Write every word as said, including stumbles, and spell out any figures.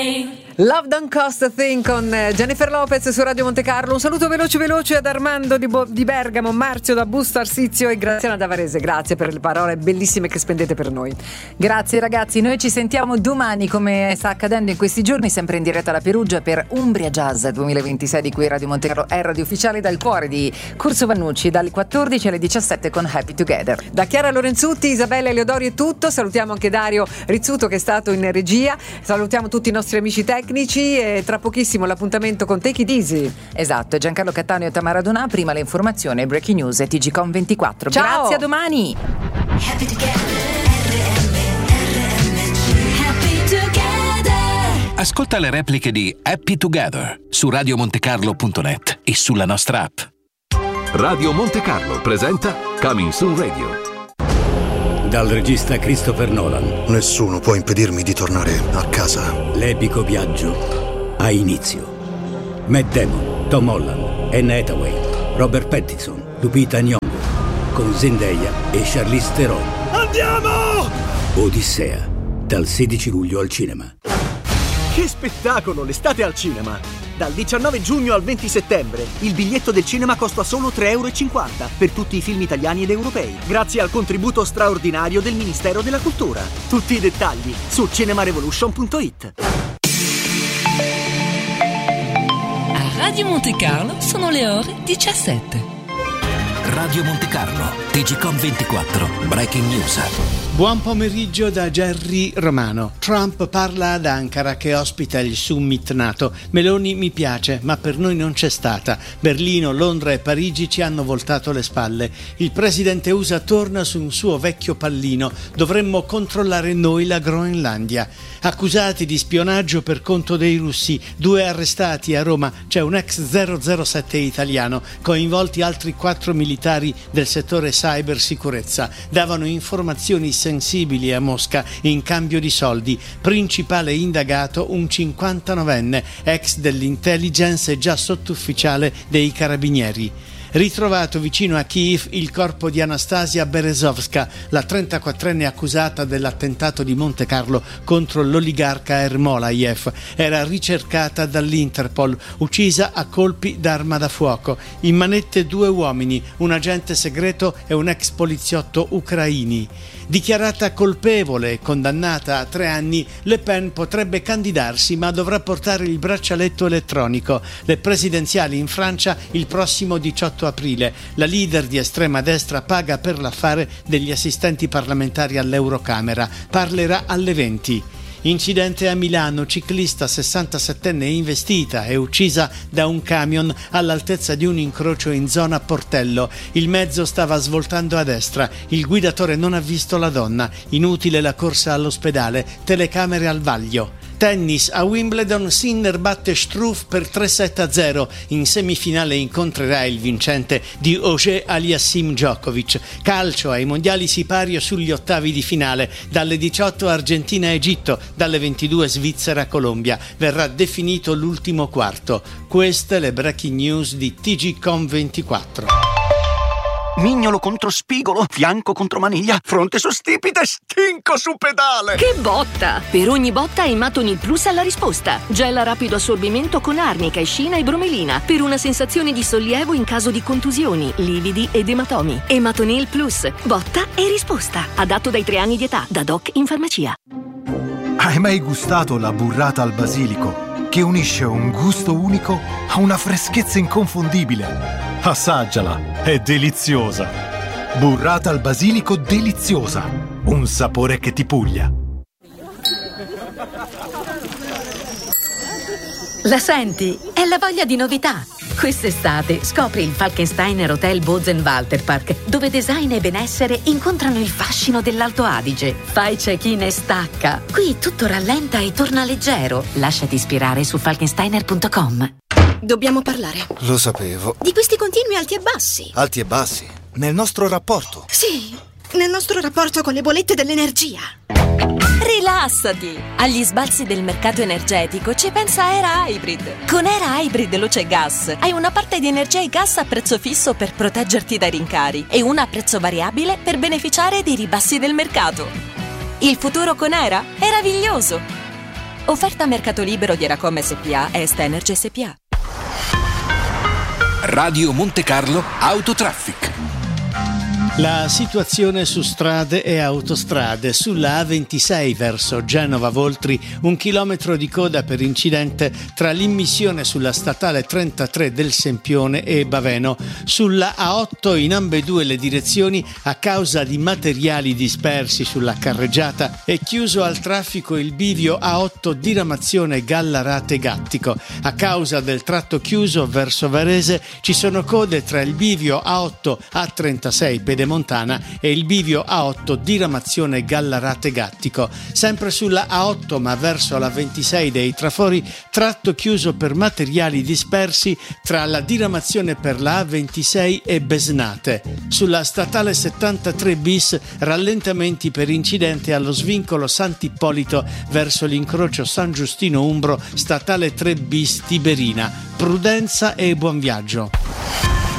Love Don't Cost a Thing con Jennifer Lopez su Radio Monte Carlo. Un saluto veloce veloce ad Armando di, Bo- di Bergamo, Marzio da Busto Arsizio e Graziana da Varese. Grazie per le parole bellissime che spendete per noi. Grazie ragazzi, noi ci sentiamo domani come sta accadendo in questi giorni, sempre in diretta da Perugia per Umbria Jazz duemilaventisei, di cui Radio Monte Carlo è radio ufficiale, dal cuore di Corso Vannucci, dalle quattordici alle diciassette con Happy Together. Da Chiara Lorenzutti, Isabella Eleodori è tutto. Salutiamo anche Dario Rizzuto che è stato in regia. Salutiamo tutti i nostri amici tecnici e tra pochissimo l'appuntamento con Take It Easy. Esatto, Giancarlo Cattaneo e Tamara Donà, prima le informazioni, breaking news e T G Com ventiquattro. Ciao. Grazie, a domani. Happy Together, R M, R M C, Happy Together. Ascolta le repliche di Happy Together su radio montecarlo punto net e sulla nostra app. Radio Monte Carlo presenta Coming Soon Radio. Dal regista Christopher Nolan. Nessuno può impedirmi di tornare a casa. L'epico viaggio ha inizio. Matt Damon, Tom Holland, Anne Hathaway, Robert Pattinson, Lupita Nyong'o, con Zendaya e Charlize Theron. Andiamo! Odissea, dal sedici luglio al cinema. Che spettacolo, l'estate al cinema! Dal diciannove giugno al venti settembre il biglietto del cinema costa solo tre e cinquanta euro per tutti i film italiani ed europei, grazie al contributo straordinario del Ministero della Cultura. Tutti i dettagli su cinemarevolution punto it. A Radio Monte Carlo sono le ore diciassette. Radio Monte Carlo, T G Com ventiquattro, breaking news. Buon pomeriggio da Gerry Romano. Trump parla ad Ankara che ospita il summit NATO. Meloni mi piace, ma per noi non c'è stata. Berlino, Londra e Parigi ci hanno voltato le spalle. Il presidente U S A torna su un suo vecchio pallino. Dovremmo controllare noi la Groenlandia. Accusati di spionaggio per conto dei russi, due arrestati a Roma. C'è un ex zero zero sette italiano, coinvolti altri quattro militari del settore cybersicurezza. Davano informazioni sensibili a Mosca in cambio di soldi. Principale indagato un cinquantanovenne, ex dell'intelligence e già sottufficiale dei carabinieri. Ritrovato vicino a Kiev il corpo di Anastasia Berezovska, la trentaquattrenne accusata dell'attentato di Monte Carlo contro l'oligarca Ermolayev. Era ricercata dall'Interpol, uccisa a colpi d'arma da fuoco. In manette due uomini, un agente segreto e un ex poliziotto ucraini. Dichiarata colpevole e condannata a tre anni, Le Pen potrebbe candidarsi ma dovrà portare il braccialetto elettronico. Le presidenziali in Francia il prossimo diciotto aprile. La leader di estrema destra paga per l'affare degli assistenti parlamentari all'Eurocamera. Parlerà alle venti. Incidente a Milano, ciclista sessantasettenne investita e uccisa da un camion all'altezza di un incrocio in zona Portello. Il mezzo stava svoltando a destra, il guidatore non ha visto la donna. Inutile la corsa all'ospedale, telecamere al vaglio. Tennis, a Wimbledon Sinner batte Struff per tre sette a zero. In semifinale incontrerà il vincente di Auger Aliassim Djokovic. Calcio, ai mondiali sipario sugli ottavi di finale. Dalle diciotto Argentina-Egitto, dalle ventidue Svizzera-Colombia. Verrà definito l'ultimo quarto. Queste le breaking news di T G Com ventiquattro. Mignolo contro spigolo, fianco contro maniglia, fronte su stipite, stinco su pedale. Che botta! Per ogni botta Ematonil Plus ha la risposta. Gel a rapido assorbimento con arnica, escina e bromelina per una sensazione di sollievo in caso di contusioni, lividi ed ematomi. Ematonil Plus, botta e risposta. Adatto dai tre anni di età, da doc in farmacia. Hai mai gustato la burrata al basilico, che unisce un gusto unico a una freschezza inconfondibile? Assaggiala, è deliziosa. Burrata al basilico deliziosa, un sapore che ti puglia. La senti? È la voglia di novità. Quest'estate scopri il Falkensteiner Hotel Bozen-Walterpark, dove design e benessere incontrano il fascino dell'Alto Adige. Fai check-in e stacca. Qui tutto rallenta e torna leggero. Lasciati ispirare su falkensteiner punto com. Dobbiamo parlare. Lo sapevo. Di questi continui alti e bassi. Alti e bassi? Nel nostro rapporto? Sì, nel nostro rapporto con le bollette dell'energia. Rilassati! Agli sbalzi del mercato energetico ci pensa Era Hybrid. Con Era Hybrid Luce Gas hai una parte di energia e gas a prezzo fisso per proteggerti dai rincari e una a prezzo variabile per beneficiare dei ribassi del mercato. Il futuro con Era è meraviglioso! Offerta a mercato libero di Eracom S P A e Est Energy S P A. Radio Monte Carlo Autotraffic. La situazione su strade e autostrade. Sulla A ventisei verso Genova Voltri un chilometro di coda per incidente tra l'immissione sulla statale trentatré del Sempione e Baveno. Sulla A otto in ambedue le direzioni a causa di materiali dispersi sulla carreggiata è chiuso al traffico il bivio A otto diramazione Gallarate Gattico. A causa del tratto chiuso verso Varese ci sono code tra il bivio A otto A trentasei Pedemontana e il bivio A otto diramazione Gallarate Gattico. Sempre sulla A otto ma verso la ventisei dei Trafori, tratto chiuso per materiali dispersi tra la diramazione per la A ventisei e Besnate. Sulla statale settantatré bis rallentamenti per incidente allo svincolo Sant'Ippolito verso l'incrocio San Giustino Umbro, statale tre bis Tiberina. Prudenza e buon viaggio.